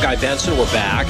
Guy Benson. We're back.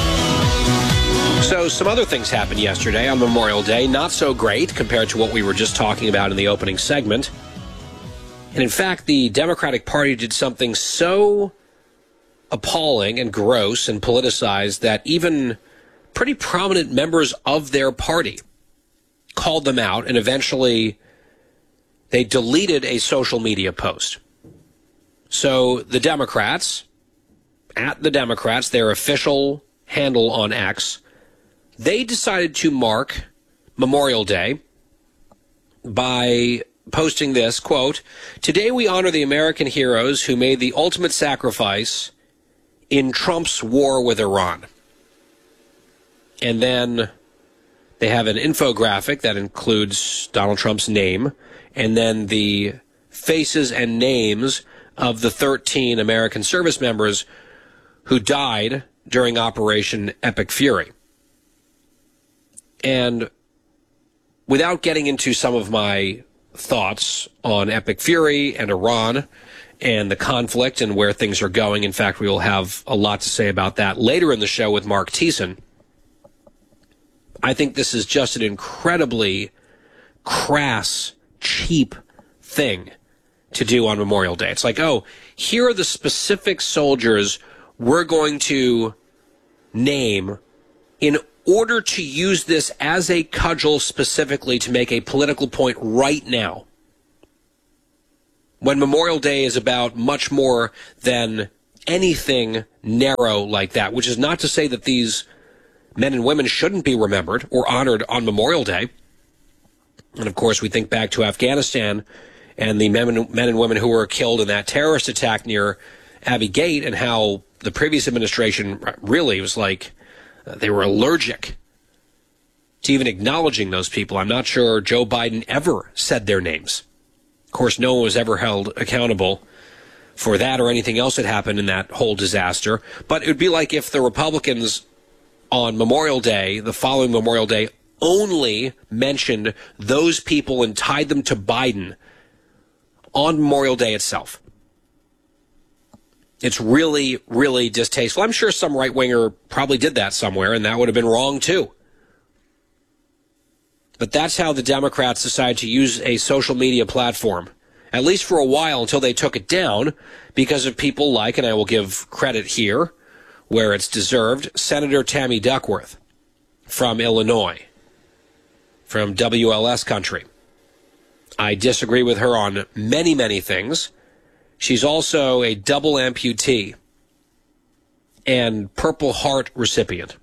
So some other things happened yesterday on Memorial Day. Not so great compared to what we were just talking about in the opening segment. And in fact, the Democratic Party did something so appalling and gross and politicized that even pretty prominent members of their party called them out, and eventually they deleted a social media post. So the Democrats, their official handle on X, they decided to mark Memorial Day by posting this, quote, "Today we honor the American heroes who made the ultimate sacrifice in Trump's war with Iran." And then they have an infographic that includes Donald Trump's name and then the faces and names of the 13 American service members who died during Operation Epic Fury. And without getting into some of my thoughts on Epic Fury and Iran and the conflict and where things are going, in fact, we will have a lot to say about that later in the show with Mark Thiessen. I think this is just an incredibly crass, cheap thing to do on Memorial Day. It's like, oh, here are the specific soldiers we're going to name in order to use this as a cudgel specifically to make a political point right now. When Memorial Day is about much more than anything narrow like that, which is not to say that these men and women shouldn't be remembered or honored on Memorial Day. And of course, we think back to Afghanistan and the men and women who were killed in that terrorist attack near Abbey Gate, and how the previous administration really was like they were allergic to even acknowledging those people. I'm not sure Joe Biden ever said their names. Of course, no one was ever held accountable for that or anything else that happened in that whole disaster. But it would be like if the Republicans on Memorial Day, the following Memorial Day, only mentioned those people and tied them to Biden on Memorial Day itself. It's really, really distasteful. I'm sure some right-winger probably did that somewhere, and that would have been wrong too. But that's how the Democrats decided to use a social media platform, at least for a while until they took it down, because of people like, and I will give credit here where it's deserved, Senator Tammy Duckworth from Illinois, from WLS country. I disagree with her on many, many things. She's also a double amputee and Purple Heart recipient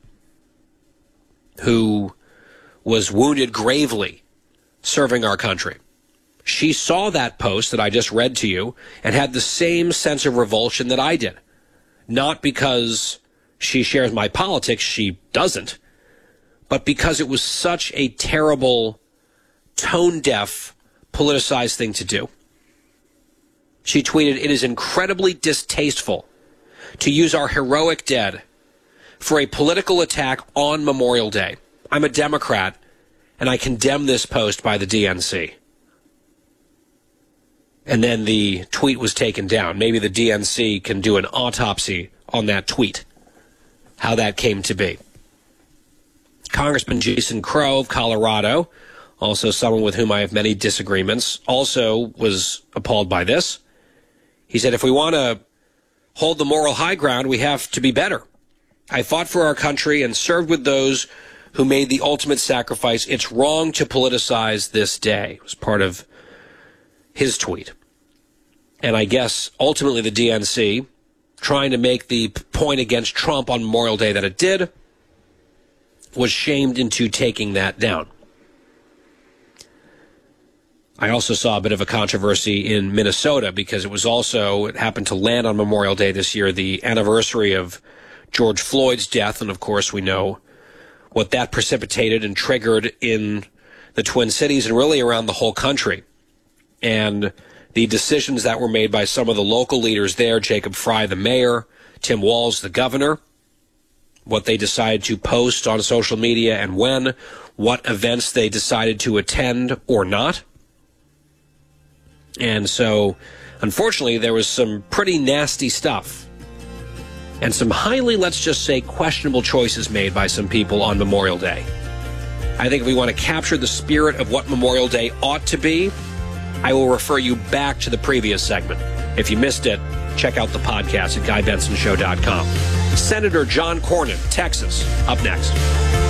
who was wounded gravely serving our country. She saw that post that I just read to you and had the same sense of revulsion that I did. Not because she shares my politics, she doesn't, but because it was such a terrible, tone-deaf, politicized thing to do. She tweeted, "It is incredibly distasteful to use our heroic dead for a political attack on Memorial Day. I'm a Democrat, and I condemn this post by the DNC." And then the tweet was taken down. Maybe the DNC can do an autopsy on that tweet, how that came to be. Congressman Jason Crow of Colorado, also someone with whom I have many disagreements, also was appalled by this. He said, "If we want to hold the moral high ground, we have to be better. I fought for our country and served with those who made the ultimate sacrifice. It's wrong to politicize this day." It was part of his tweet. And I guess ultimately the DNC, trying to make the point against Trump on Memorial Day that it did, was shamed into taking that down. I also saw a bit of a controversy in Minnesota because it happened to land on Memorial Day this year, the anniversary of George Floyd's death. And of course, we know what that precipitated and triggered in the Twin Cities and really around the whole country. And the decisions that were made by some of the local leaders there, Jacob Fry, the mayor, Tim Walz, the governor, what they decided to post on social media and when, what events they decided to attend or not. And so, unfortunately, there was some pretty nasty stuff. and some highly, let's just say, questionable choices made by some people on Memorial Day. I think if we want to capture the spirit of what Memorial Day ought to be, I will refer you back to the previous segment. If you missed it, check out the podcast at GuyBensonShow.com. Senator John Cornyn, Texas, up next.